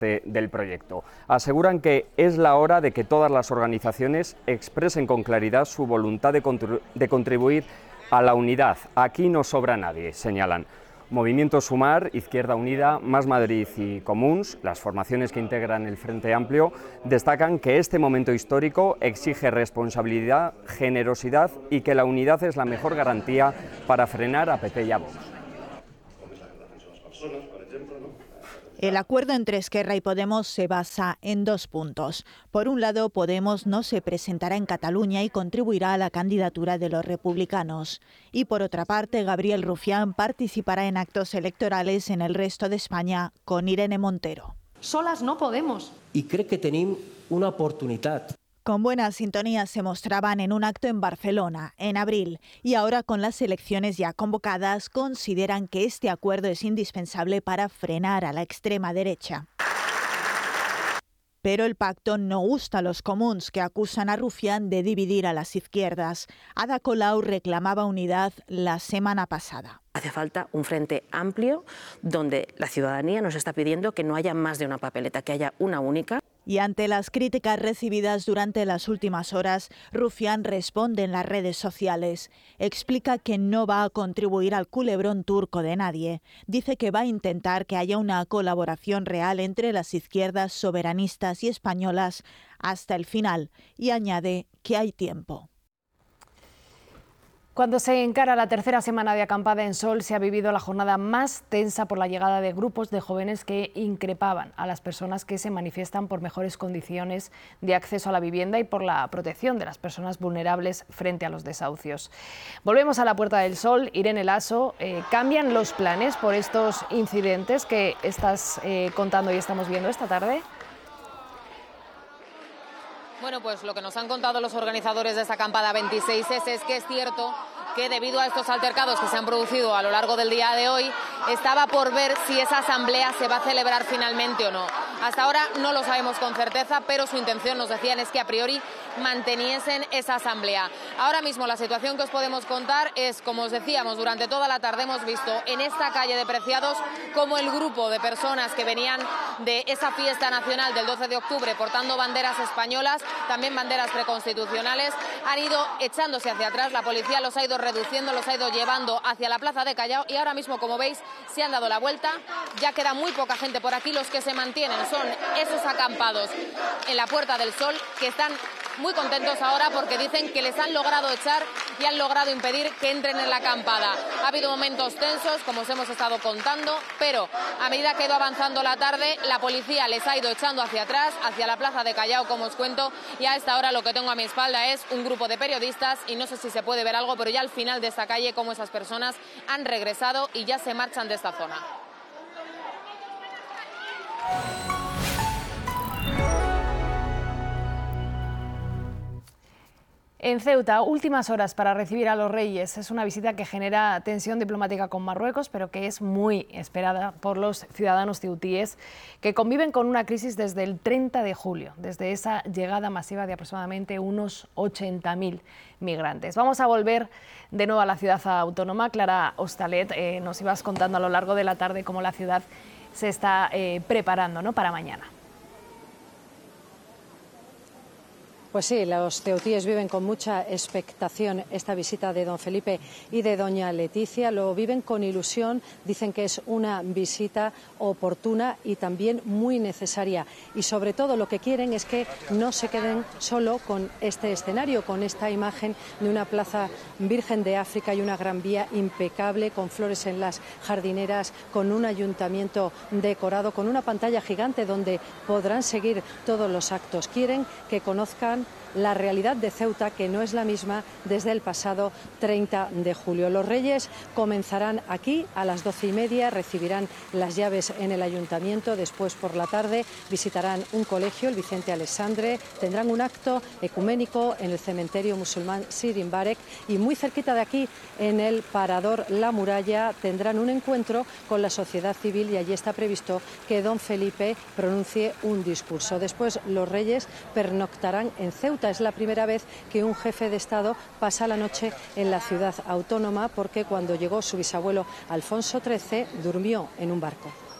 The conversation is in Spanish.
del proyecto. Aseguran que es la hora de que todas las organizaciones expresen con claridad su voluntad de contribuir a la unidad. Aquí no sobra nadie, señalan. Movimiento Sumar, Izquierda Unida, Más Madrid y Comuns, las formaciones que integran el Frente Amplio, destacan que este momento histórico exige responsabilidad, generosidad y que la unidad es la mejor garantía para frenar a PP y a Vox. El acuerdo entre Esquerra y Podemos se basa en 2 puntos. Por un lado, Podemos no se presentará en Cataluña y contribuirá a la candidatura de los republicanos. Y por otra parte, Gabriel Rufián participará en actos electorales en el resto de España con Irene Montero. Solas no podemos. I crec que tenim una oportunitat. Con buena sintonía se mostraban en un acto en Barcelona, en abril, y ahora con las elecciones ya convocadas consideran que este acuerdo es indispensable para frenar a la extrema derecha. Pero el pacto no gusta a los comuns, que acusan a Rufián de dividir a las izquierdas. Ada Colau reclamaba unidad la semana pasada. Hace falta un frente amplio donde la ciudadanía nos está pidiendo que no haya más de una papeleta, que haya una única. Y ante las críticas recibidas durante las últimas horas, Rufián responde en las redes sociales. Explica que no va a contribuir al culebrón turco de nadie. Dice que va a intentar que haya una colaboración real entre las izquierdas soberanistas y españolas hasta el final, y añade que hay tiempo. Cuando se encara la tercera semana de acampada en Sol, se ha vivido la jornada más tensa por la llegada de grupos de jóvenes que increpaban a las personas que se manifiestan por mejores condiciones de acceso a la vivienda y por la protección de las personas vulnerables frente a los desahucios. Volvemos a la Puerta del Sol. Irene Lasso, ¿cambian los planes por estos incidentes que estás contando y estamos viendo esta tarde? Bueno, pues lo que nos han contado los organizadores de esta acampada 26S es que es cierto que debido a estos altercados que se han producido a lo largo del día de hoy, estaba por ver si esa asamblea se va a celebrar finalmente o no. Hasta ahora no lo sabemos con certeza, pero su intención, nos decían, es que a priori manteniesen esa asamblea. Ahora mismo la situación que os podemos contar es, como os decíamos, durante toda la tarde hemos visto en esta calle de Preciados como el grupo de personas que venían de esa fiesta nacional del 12 de octubre portando banderas españolas, también banderas preconstitucionales, han ido echándose hacia atrás. La policía los ha ido reduciendo, los ha ido llevando hacia la plaza de Callao y ahora mismo, como veis, se han dado la vuelta. Ya queda muy poca gente por aquí. Los que se mantienen son esos acampados en la Puerta del Sol, que están muy contentos ahora porque dicen que les han logrado echar y han logrado impedir que entren en la acampada. Ha habido momentos tensos, como os hemos estado contando, pero a medida que ha ido avanzando la tarde, la policía les ha ido echando hacia atrás, hacia la plaza de Callao, como os cuento, y a esta hora lo que tengo a mi espalda es un grupo de periodistas y no sé si se puede ver algo, pero ya al final de esta calle, como esas personas han regresado y ya se marchan de esta zona. En Ceuta, últimas horas para recibir a los Reyes. Es una visita que genera tensión diplomática con Marruecos, pero que es muy esperada por los ciudadanos ceutíes, que conviven con una crisis desde el 30 de julio, desde esa llegada masiva de aproximadamente unos 80.000 migrantes. Vamos a volver de nuevo a la ciudad autónoma. Clara Hostalet, nos ibas contando a lo largo de la tarde cómo la ciudad se está preparando, ¿no?, para mañana. Pues sí, los ceutíes viven con mucha expectación esta visita de don Felipe y de doña Leticia. Lo viven con ilusión, dicen que es una visita oportuna y también muy necesaria. Y sobre todo lo que quieren es que no se queden solo con este escenario, con esta imagen de una plaza Virgen de África y una Gran Vía impecable, con flores en las jardineras, con un ayuntamiento decorado, con una pantalla gigante donde podrán seguir todos los actos. Quieren que conozcan la realidad de Ceuta, que no es la misma desde el pasado 30 de julio. Los Reyes comenzarán aquí a las 12:30, recibirán las llaves en el ayuntamiento, después por la tarde visitarán un colegio, el Vicente Alexandre, tendrán un acto ecuménico en el cementerio musulmán Sirin Barek y muy cerquita de aquí, en el Parador La Muralla, tendrán un encuentro con la sociedad civil y allí está previsto que don Felipe pronuncie un discurso. Después los Reyes pernoctarán en Ceuta. Es la primera vez que un jefe de Estado pasa la noche en la ciudad autónoma, porque cuando llegó su bisabuelo Alfonso XIII durmió en un barco.